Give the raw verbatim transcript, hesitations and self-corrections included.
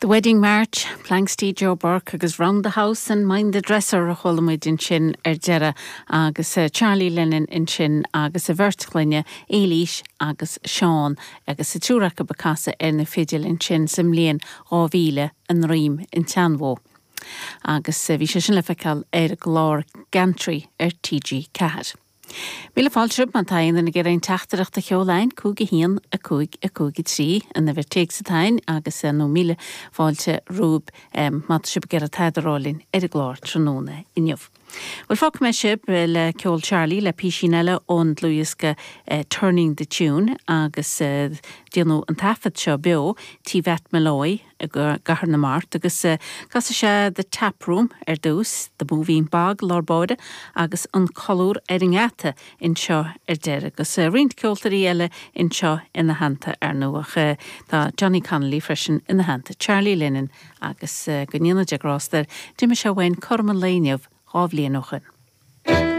The Wedding March, Planksteed Joe Burke agus Round the House and Mind the Dresser a cholamid in sin ar dera agus uh, Charlie Lennon in sin agus a verticline Eilish agus Sean agus a túracha a bacasa ar na fidil in sin simlíon rávíle an rím in Tanwo. Agus uh, bhí sé sin le feicil ar glár gantry ar T G Cahad. Míle fáilsib man tain na gur ein teachtarach a cheolain cúga hían a cúig a cúgi trí an na bhir teag sa tain agus nó míle fáilte rúb um, mat sib gur a taidarálinn ar a glár tróna inniuh. Well fág me sib le ceol Charlie le písinile ón Luisca uh, Turning the Tune agus uh, dianú an tafad seo beo tí vet melói a gahar na mart agus uh, casa sé The Tap Room ar dús the moving bag lorbáide agus an colúr ar ingata in seo ar deir agus uh, rint ceoltarí eile in seo in na hanta ar nuach uh, tá Johnny Connolly freisin in na hanta Charlie Lennon agus uh, goníana de grástar diime se bhain corman léineh rábhlíon ochan.